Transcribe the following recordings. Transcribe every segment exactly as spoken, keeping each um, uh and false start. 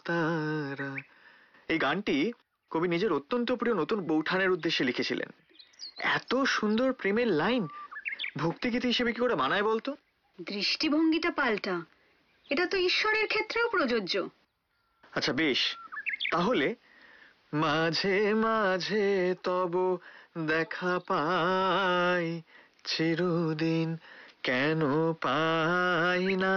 তারা। এই গানটি কবি নিজের অত্যন্ত প্রিয় নতুন বৌঠানের উদ্দেশ্যে লিখেছিলেন। এত সুন্দর প্রেমের লাইন ভক্তিগীতি হিসেবে কি করে মানায় বলতো? দৃষ্টিভঙ্গিটা পাল্টা, এটা তো ঈশ্বরের ক্ষেত্রেও প্রযোজ্য। আচ্ছা বেশ, তাহলে মাঝে মাঝে তব দেখা পাই, চিরদিন কেন পাই না।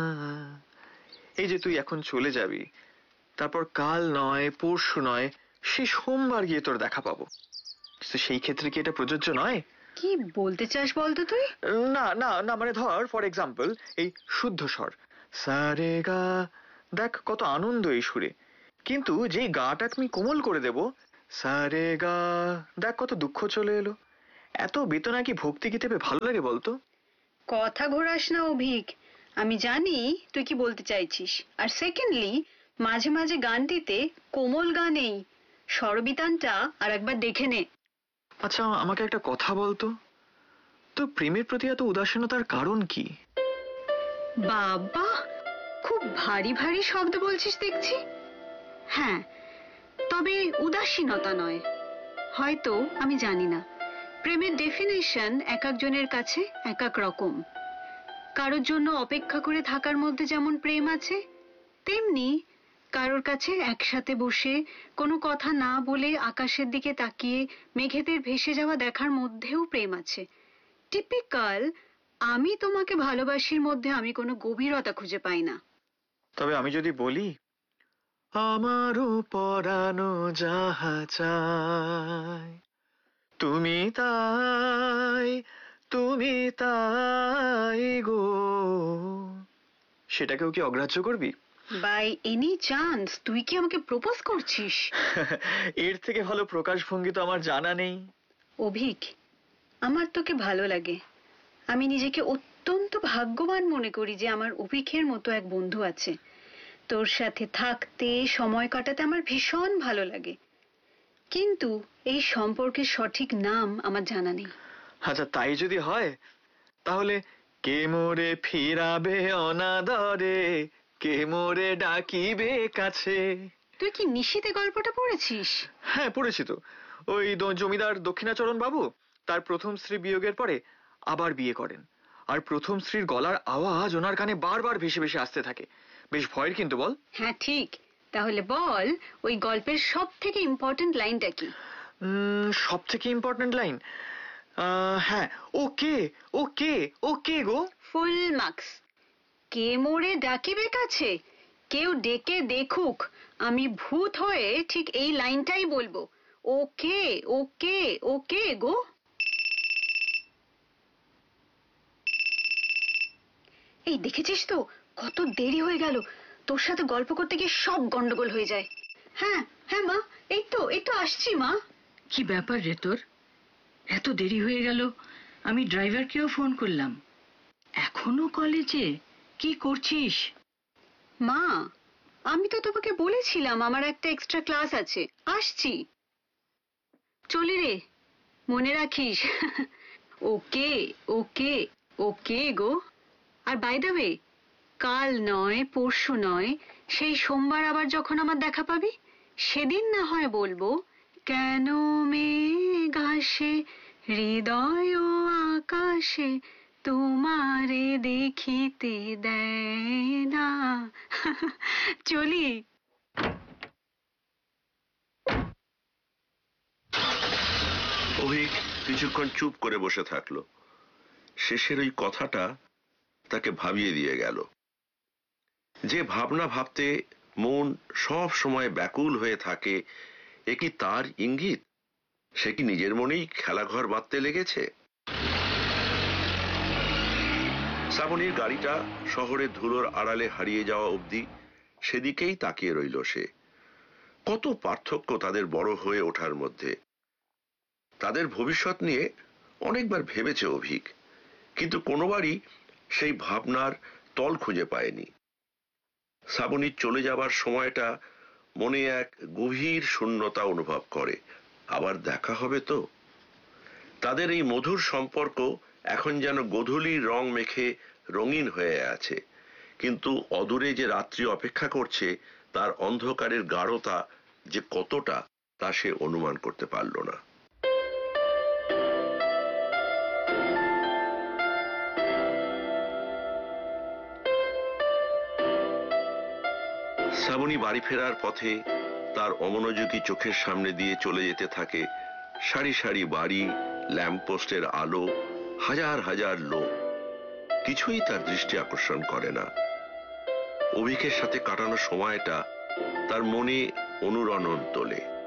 এই যে তুই এখন চলে যাবি, তারপর কাল নয় পরশু নয় সে সোমবার গিয়ে তোর দেখা পাবো, সেই ক্ষেত্রে কি এটা প্রযোজ্য নয়? কি বলতে চাস বলতো তুই? না না না মানে ধর ফর এক্সাম্পল এই শুদ্ধ স্বর সারে গা, দেখ কত আনন্দ এই সুরে, কিন্তু যেই গাটা আমি কোমল করে দেব সারে গা, দেখ কত দুঃখ চলে এলো। এত বেতনা কি ভক্তি গীতে ভালো লাগে বলতো? কথা ঘোরাস না অভিক, আমি জানি তুই কি বলতে চাইছিস। আর সেকেন্ডলি, মাঝে মাঝে গানটিতে কোমল গা নেই, স্বরবিতানটা আর একবার দেখে নে। আচ্ছা আমাকে একটা কথা বলতো, তো প্রেমের প্রতি এত উদাসীনতার কারণ কি? বাবা, খুব ভারী ভারী শব্দ বলছিস দেখছি। হ্যাঁ, তবে উদাসীনতা নয়, হয়তো আমি জানি না। প্রেমের ডেফিনেশন এক একজনের কাছে এক এক রকম। কারোর জন্য অপেক্ষা করে থাকার মধ্যে যেমন প্রেম আছে, তেমনি কারোর কাছে একসাথে বসে কোনো কথা না বলে আকাশের দিকে তাকিয়ে মেঘেদের ভেসে যাওয়া দেখার মধ্যেও প্রেম আছে। টিপিক্যাল আমি তোমাকে ভালোবাসির মধ্যে আমি কোনো গভীরতা খুঁজে পাই না। তবে আমি যদি বলি আমারও পরানো যাহা চায়, তুমি তাই তুমি তাই গো, সেটাকেও কি অগ্রাহ্য করবি? বাই এনি চান্স তুই কি আমাকে প্রপোজ করছিস? এর থেকে ভালো প্রকাশ ভঙ্গি তো আমার জানা নেই। অভিক, আমার তোকে ভালো লাগে। আমি নিজেকে অত্যন্ত ভাগ্যবান মনে করি যে আমার অভিকের মতো এক বন্ধু আছে। তোর সাথে থাকতে সময় কাটাতে আমার ভীষণ ভালো লাগে, কিন্তু এই সম্পর্কের সঠিক নাম আমার জানা নেই। আচ্ছা তাই যদি হয় তাহলে কে মোরে ফিরাবে অনাদরে, কে মোরে ডাকিবে কাছে। তুই কি নিশীথে গল্পটা পড়েছিস? হ্যাঁ পড়েছি তো। ওই জমিদার দক্ষিণাচরণ বাবু তার প্রথম স্ত্রী বিয়োগের পরে আবার বিয়ে করেন, আর প্রথম স্ত্রীর গলার আওয়াজ ওনার কানে বারবার ভেসে ভেসে আসতে থাকে। বেশ ভয়ের কিন্তু, বল? হ্যাঁ ঠিক, তাহলে বল ওই গল্পের সব থেকে ইম্পর্টেন্ট লাইনটা কি? সব থেকে ইম্পর্টেন্ট লাইন, হ্যাঁ ও কে ও কে ও কে গো। Full marks. কে মোরে ডাকিবে কাছে, কেউ ডেকে দেখুক আমি ভূত হয়ে ঠিক এই লাইনটাই বলবো, ওকে ওকে ওকে গো। এই দেখেছিস তো কত দেরি হয়ে গেল, তোর সাথে গল্প করতে গিয়ে সব গন্ডগোল হয়ে যায়। হ্যাঁ হ্যাঁ মা, এই তো এই তো আসছি মা। কি ব্যাপার রে তোর, এত দেরি হয়ে গেল? আমি ড্রাইভারকেও ফোন করলাম, এখনো কলেজে? কি করছিস? মা, আমি তো তোমাকে বলেছিলাম আমার একটা এক্সট্রা ক্লাস আছে, আসছি। চলি রে, মনে রাখিস। ওকে ওকে ওকে গো। আর বাই দ্য ওয়ে, কাল নয় পরশু নয় সেই সোমবার আবার যখন আমার দেখা পাবি, সেদিন না হয় বলবো কেন মেঘ আসে হৃদয় আকাশে তোমারে দেখিতে দেয় না। চলি। অভিক কিছুক্ষণ চুপ করে বসে থাকলো। শেষের ওই কথাটা তাকে ভাবিয়ে দিয়ে গেল। যে ভাবনা ভাবতে মন সব সময় ব্যাকুল হয়ে থাকে, এ কি তার ইঙ্গিত? সে কি নিজের মনেই খেলাঘর বাঁধতে লেগেছে? শ্রাবণীর গাড়িটা শহরের ধুলোর আড়ালে হারিয়ে যাওয়া অবধি সেদিকেই তাকিয়ে রইল সে। কত পার্থক্য তাদের বড় হয়ে ওঠার মধ্যে। তাদের ভবিষ্যৎ নিয়ে অনেকবার ভেবেছে অভিক, কিন্তু কোনোবারই সেই ভাবনার তল খুঁজে পায়নি। শ্রাবণীর চলে যাবার সময়টা মনে এক গভীর শূন্যতা অনুভব করে। আবার দেখা হবে তো? তাদের এই মধুর সম্পর্ক এখন যেন গোধূলির রং মেখে রঙিন হয়ে আছে, কিন্তু অদূরে যে রাত্রি অপেক্ষা করছে তার অন্ধকারের গাঢ়তা যে কতটা তা সে অনুমান করতে পারল না। শ্রাবণী বাড়ি ফেরার পথে তার অমনোযোগী চোখের সামনে দিয়ে চলে যেতে থাকে সারি সারি বাড়ি, ল্যাম্পপোস্টের আলো, হাজার হাজার লোক। কিছুই তার দৃষ্টি আকর্ষণ করে না। অভিকের সাথে কাটানো সময়টা তার মনে অনুরণন তোলে।